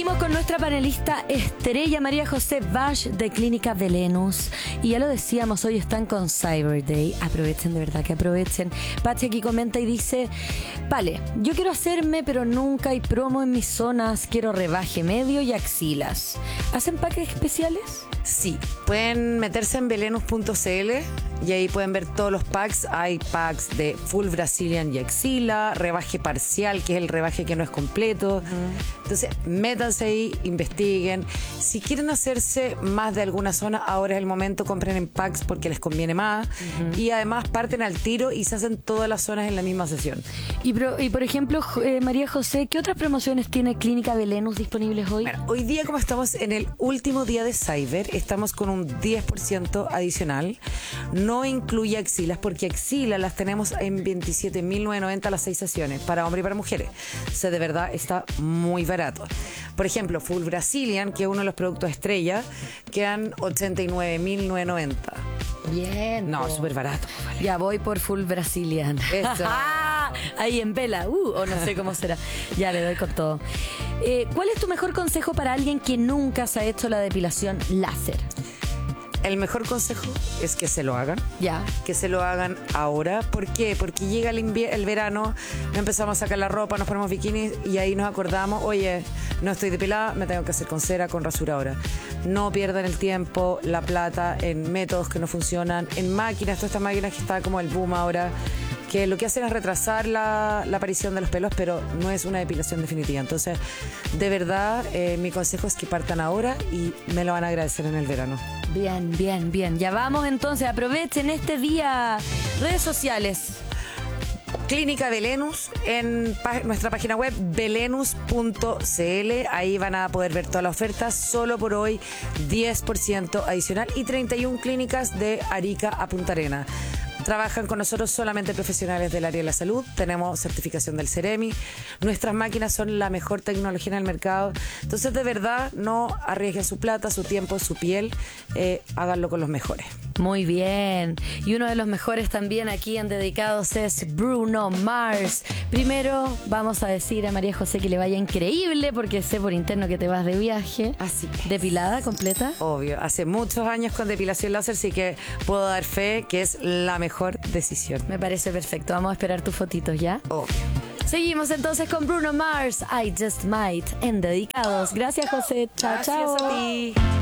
Seguimos con nuestra panelista estrella María José Bach de Clínica Velenus. Y ya lo decíamos, hoy están con Cyber Day. Aprovechen, de verdad que aprovechen. Pachi aquí comenta y dice: vale, yo quiero hacerme, pero nunca hay promo en mis zonas. Quiero rebaje medio y axilas. ¿Hacen packs especiales? Sí, pueden meterse en velenus.cl y ahí pueden ver todos los packs. Hay packs de Full Brazilian y Axila, rebaje parcial, que es el rebaje que no es completo. Entonces, métanse ahí, investiguen. Si quieren hacerse más de alguna zona, ahora es el momento, compren en packs porque les conviene más. Y además parten al tiro y se hacen todas las zonas en la misma sesión. Y por ejemplo, María José, ¿qué otras promociones tiene Clínica Velenus disponibles hoy? Bueno, hoy día, como estamos en el último día de Cyber, estamos con un 10% adicional. No incluye axilas, porque axilas las tenemos en 27.990 las 6 sesiones, para hombres y para mujeres. O sea, de verdad está muy barato. Por ejemplo, Full Brazilian, que es uno de los productos estrella, quedan 89.990. Bien. No, súper barato. Vale. Ya voy por Full Brazilian. Eso. Ahí en vela, o no sé cómo será. Ya le doy con todo. ¿Cuál es tu mejor consejo para alguien que nunca se ha hecho la depilación láser? El mejor consejo es que se lo hagan. Ya. Que se lo hagan ahora. ¿Por qué? Porque llega el verano, nos empezamos a sacar la ropa, nos ponemos bikinis y ahí nos acordamos: oye, no estoy depilada, me tengo que hacer con cera, con rasuradora. No pierdan el tiempo, la plata en métodos que no funcionan, en máquinas, todas estas máquinas que está como el boom ahora, que lo que hacen es retrasar la aparición de los pelos, pero no es una depilación definitiva. Entonces, de verdad, mi consejo es que partan ahora y me lo van a agradecer en el verano. Bien, bien, bien. Ya vamos entonces, aprovechen este día. Redes sociales. Clínica Velenus, en nuestra página web velenus.cl. Ahí van a poder ver todas las ofertas. Solo por hoy 10% adicional y 31 clínicas de Arica a Punta Arenas. Trabajan con nosotros solamente profesionales del área de la salud. Tenemos certificación del CEREMI. Nuestras máquinas son la mejor tecnología en el mercado. Entonces, de verdad, no arriesguen su plata, su tiempo, su piel. Háganlo con los mejores. Muy bien. Y uno de los mejores también aquí en Dedicados es Bruno Mars. Primero vamos a decir a María José que le vaya increíble, porque sé por interno que te vas de viaje. Así es. ¿Depilada completa? Obvio. Hace muchos años con depilación láser, así que puedo dar fe que es la mejor decisión. Me parece perfecto. Vamos a esperar tus fotitos, ¿ya? Obvio. Seguimos entonces con Bruno Mars, I Just Might, en Dedicados. Gracias, José. Chao, Gracias chao. a ti.